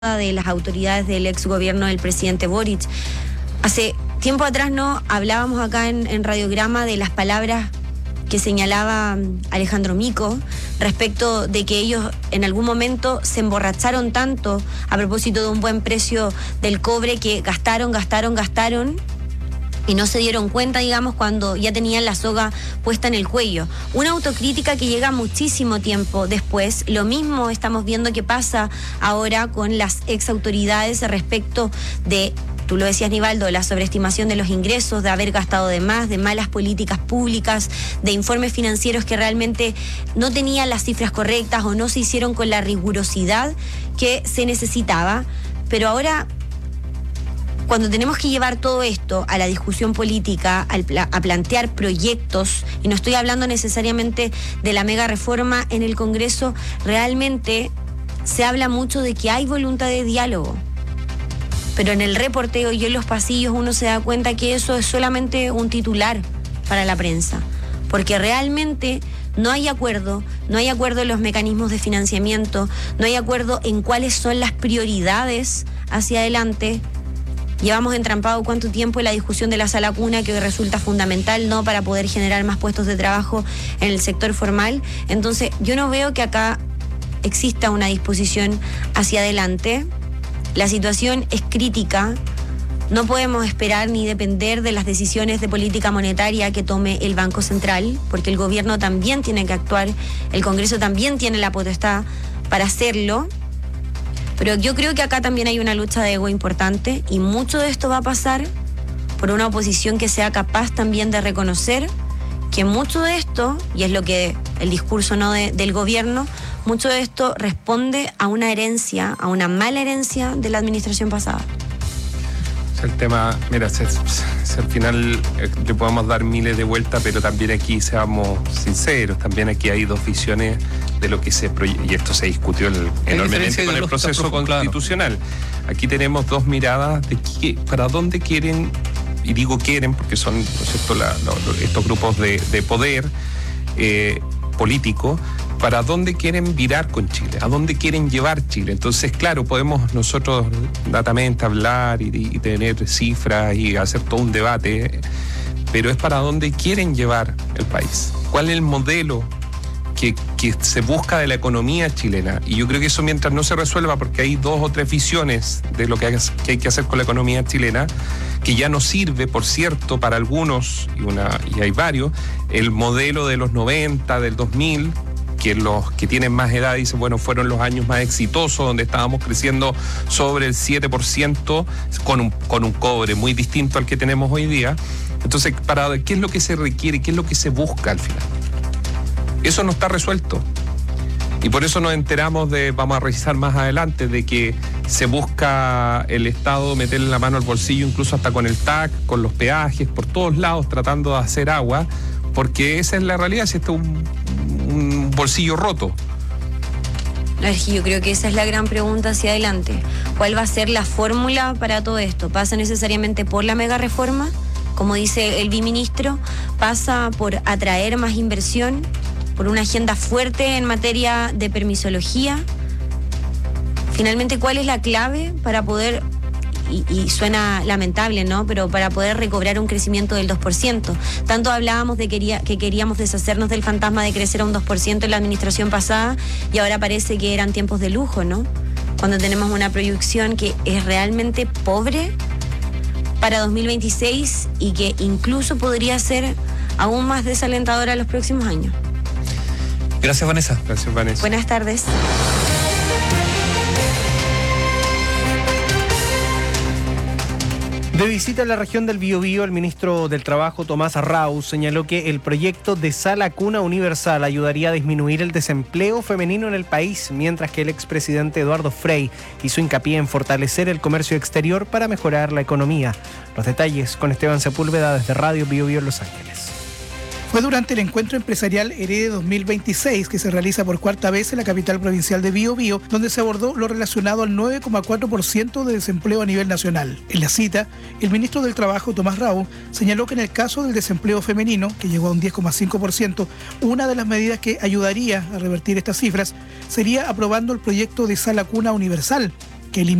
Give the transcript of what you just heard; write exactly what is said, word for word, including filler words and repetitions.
de las autoridades del ex gobierno del presidente Boric. Hace tiempo atrás no hablábamos acá en, en Radiograma de las palabras que señalaba Alejandro Mico respecto de que ellos en algún momento se emborracharon tanto a propósito de un buen precio del cobre que gastaron, gastaron, gastaron y no se dieron cuenta, digamos, cuando ya tenían la soga puesta en el cuello. Una autocrítica que llega muchísimo tiempo después. Lo mismo estamos viendo que pasa ahora con las ex autoridades respecto de, tú lo decías, Nivaldo, la sobreestimación de los ingresos, de haber gastado de más, de malas políticas públicas, de informes financieros que realmente no tenían las cifras correctas o no se hicieron con la rigurosidad que se necesitaba. Pero ahora, cuando tenemos que llevar todo esto a la discusión política, al pla- a plantear proyectos, y no estoy hablando necesariamente de la mega reforma en el Congreso, realmente se habla mucho de que hay voluntad de diálogo. Pero en el reporteo y en los pasillos uno se da cuenta que eso es solamente un titular para la prensa, porque realmente no hay acuerdo, no hay acuerdo en los mecanismos de financiamiento, no hay acuerdo en cuáles son las prioridades hacia adelante. Llevamos entrampado cuánto tiempo en la discusión de la sala cuna, que hoy resulta fundamental, ¿no?, para poder generar más puestos de trabajo en el sector formal. Entonces, yo no veo que acá exista una disposición hacia adelante. La situación es crítica. No podemos esperar ni depender de las decisiones de política monetaria que tome el Banco Central, porque el gobierno también tiene que actuar, el Congreso también tiene la potestad para hacerlo. Pero yo creo que acá también hay una lucha de ego importante y mucho de esto va a pasar por una oposición que sea capaz también de reconocer que mucho de esto, y es lo que el discurso no de, del gobierno, mucho de esto responde a una herencia, a una mala herencia de la administración pasada. El tema, mira, si, si al final eh, le podemos dar miles de vueltas, pero también aquí seamos sinceros, también aquí hay dos visiones de lo que se proyecta, y esto se discutió el, enormemente con el proceso constitucional. Claro. Aquí tenemos dos miradas de qué, para dónde quieren, y digo quieren porque son, ¿no es cierto?, la, la, estos grupos de, de poder eh, político, para dónde quieren virar con Chile, a dónde quieren llevar Chile. Entonces, claro, podemos nosotros datamente hablar y, y tener cifras y hacer todo un debate, pero es para dónde quieren llevar el país. ¿Cuál es el modelo que, que se busca de la economía chilena? Y yo creo que eso, mientras no se resuelva, porque hay dos o tres visiones de lo que hay que, hay que hacer con la economía chilena, que ya no sirve, por cierto, para algunos, y, una, y hay varios, el modelo de los noventa, del dos mil, que los que tienen más edad dicen, bueno, fueron los años más exitosos, donde estábamos creciendo sobre el siete por ciento con un, con un cobre muy distinto al que tenemos hoy día. Entonces, para, ¿qué es lo que se requiere? ¿Qué es lo que se busca al final? Eso no está resuelto. Y por eso nos enteramos de, vamos a revisar más adelante, de que se busca el Estado meterle la mano al bolsillo, incluso hasta con el T A C, con los peajes, por todos lados, tratando de hacer agua, porque esa es la realidad, si esto es un, un bolsillo roto. Yo creo que esa es la gran pregunta hacia adelante. ¿Cuál va a ser la fórmula para todo esto? ¿Pasa necesariamente por la mega reforma, como dice el biministro? ¿Pasa por atraer más inversión? ¿Por una agenda fuerte en materia de permisología? Finalmente, ¿cuál es la clave para poder, y, y suena lamentable, ¿no?, pero para poder recobrar un crecimiento del dos por ciento? Tanto hablábamos de quería, que queríamos deshacernos del fantasma de crecer a un dos por ciento en la administración pasada, y ahora parece que eran tiempos de lujo, ¿no? Cuando tenemos una proyección que es realmente pobre para dos mil veintiséis y que incluso podría ser aún más desalentadora en los próximos años. Gracias, Vanessa. Gracias, Vanessa. Buenas tardes. De visita a la región del Biobío, el ministro del Trabajo, Tomás Arrau, señaló que el proyecto de Sala Cuna Universal ayudaría a disminuir el desempleo femenino en el país, mientras que el expresidente Eduardo Frei hizo hincapié en fortalecer el comercio exterior para mejorar la economía. Los detalles con Esteban Sepúlveda desde Radio Biobío en Los Ángeles. Fue durante el encuentro empresarial Herede dos mil veintiséis, que se realiza por cuarta vez en la capital provincial de Biobío, donde se abordó lo relacionado al nueve coma cuatro por ciento de desempleo a nivel nacional. En la cita, el ministro del Trabajo, Tomás Arrau, señaló que en el caso del desempleo femenino, que llegó a un diez coma cinco por ciento, una de las medidas que ayudaría a revertir estas cifras sería aprobando el proyecto de Sala Cuna Universal, que elimina